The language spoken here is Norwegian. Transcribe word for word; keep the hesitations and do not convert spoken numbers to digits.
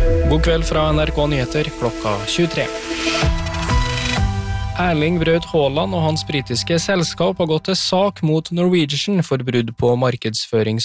God kveld fra N R K Nyheter klokka tjuetre. Erling Braut Haaland og hans britiske selskap har gått til sak mot Norwegian for brudd på markedsførings